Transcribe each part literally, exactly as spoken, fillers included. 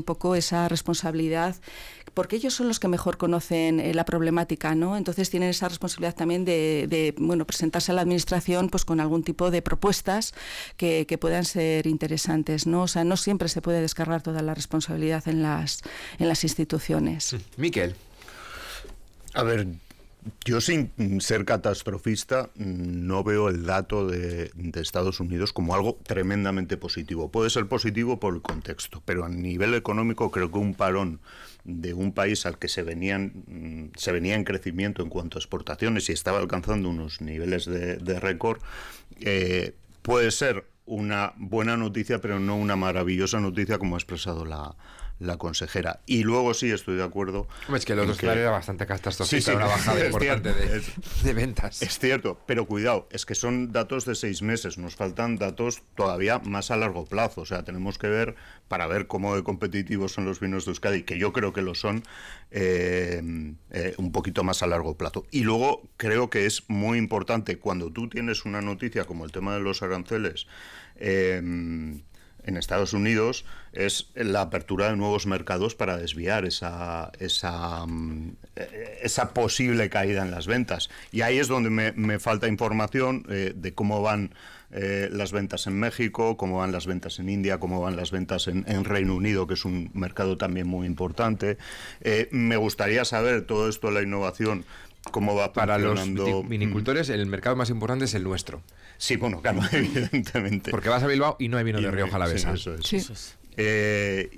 poco esa responsabilidad, porque ellos son los que mejor conocen eh, la problemática, ¿no? Entonces tienen esa responsabilidad también de, de bueno, presentarse a la administración pues con algún tipo de propuestas que, que puedan ser interesantes, ¿no? O sea, no siempre se puede descargar toda la responsabilidad en las, en las instituciones. Miquel. A ver, yo sin ser catastrofista no veo el dato de, de Estados Unidos como algo tremendamente positivo. Puede ser positivo por el contexto, pero a nivel económico creo que un parón de un país al que se venían se venía en crecimiento en cuanto a exportaciones y estaba alcanzando unos niveles de, de récord, eh, puede ser una buena noticia, pero no una maravillosa noticia como ha expresado la la consejera. Y luego sí estoy de acuerdo. Es que el otro escenario era bastante catastrófico, sí, sí, una bajada importante cierto, de, es, de ventas. Es cierto, pero cuidado, es que son datos de seis meses, nos faltan datos todavía más a largo plazo, o sea, tenemos que ver, para ver cómo de competitivos son los vinos de Euskadi, que yo creo que lo son, eh, eh, un poquito más a largo plazo. Y luego creo que es muy importante, cuando tú tienes una noticia como el tema de los aranceles, eh, en Estados Unidos, es la apertura de nuevos mercados para desviar esa, esa, esa posible caída en las ventas. Y ahí es donde me, me falta información eh, de cómo van eh, las ventas en México, cómo van las ventas en India, cómo van las ventas en, en Reino Unido, que es un mercado también muy importante. Eh, me gustaría saber todo esto de la innovación, cómo va para los funcionando. vinicultores. El mercado más importante es el nuestro. Sí, bueno, claro, evidentemente. Porque vas a Bilbao y no hay vino y de Rioja Alavesa. Sí, eso es. Sí. Eso es. Eh,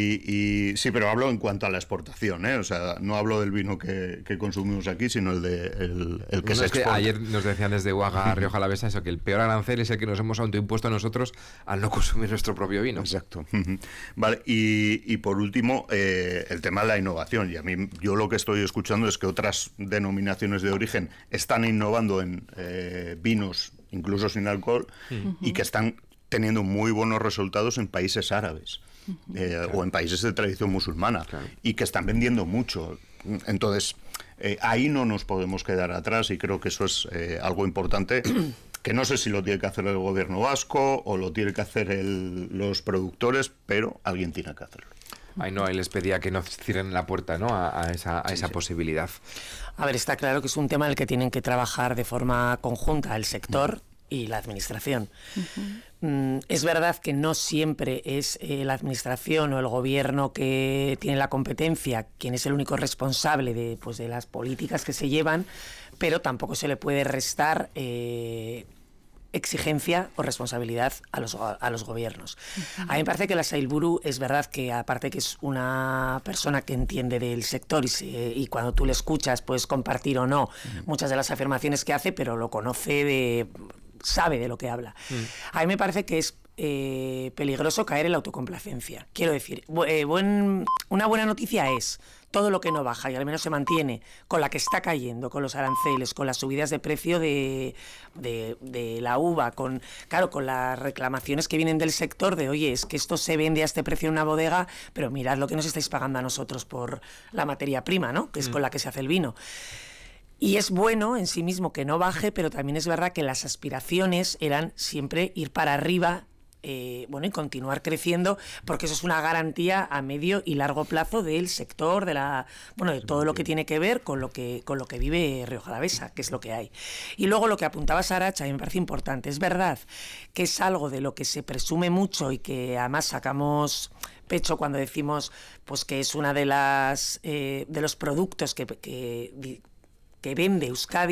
y, y sí, pero hablo en cuanto a la exportación, ¿eh? O sea, no hablo del vino que, que consumimos aquí, sino el de el, el que bueno, se es que exporta. ayer nos decían desde Uaga, Rioja Alavesa, eso, que el peor arancel es el que nos hemos autoimpuesto a nosotros al no consumir nuestro propio vino. Exacto. Vale, y, y por último, eh, el tema de la innovación. Y a mí, yo lo que estoy escuchando es que otras denominaciones de origen están innovando en eh, vinos, incluso sin alcohol, uh-huh. y que están teniendo muy buenos resultados en países árabes uh-huh. eh, claro. o en países de tradición musulmana, claro. y que están vendiendo mucho. Entonces, eh, ahí no nos podemos quedar atrás y creo que eso es eh, algo importante que no sé si lo tiene que hacer el gobierno vasco o lo tiene que hacer el, los productores, pero alguien tiene que hacerlo. Ay, no, ahí les pedía que no cierren la puerta, ¿no?, a, a esa, a esa sí, sí. posibilidad. A ver, está claro que es un tema en el que tienen que trabajar de forma conjunta el sector y la administración. Uh-huh. Mm, es verdad que no siempre es eh, la administración o el gobierno que tiene la competencia quien es el único responsable de, pues, de las políticas que se llevan, pero tampoco se le puede restar eh, exigencia o responsabilidad a los, a los gobiernos. Uh-huh. A mí me parece que la Sailburu es verdad que, aparte que es una persona que entiende del sector y, se, y cuando tú le escuchas puedes compartir o no uh-huh. muchas de las afirmaciones que hace, pero lo conoce, de sabe de lo que habla. Uh-huh. A mí me parece que es eh, peligroso caer en la autocomplacencia. Quiero decir, bu- eh, buen, una buena noticia es todo lo que no baja y al menos se mantiene con la que está cayendo, con los aranceles, con las subidas de precio de, de, de la uva, con claro, con las reclamaciones que vienen del sector de, oye, es que esto se vende a este precio en una bodega, pero mirad lo que nos estáis pagando a nosotros por la materia prima, ¿no?, que es mm. con la que se hace el vino. Y es bueno en sí mismo que no baje, pero también es verdad que las aspiraciones eran siempre ir para arriba, Eh, bueno, y continuar creciendo, porque eso es una garantía a medio y largo plazo del sector, de la, bueno, de todo lo que tiene que ver con lo que con lo que vive Rioja Alavesa, que es lo que hay. Y luego lo que apuntaba Saracha, a mí me parece importante, es verdad que es algo de lo que se presume mucho y que además sacamos pecho cuando decimos pues que es una de las eh, de los productos que, que, que vende Euskadi.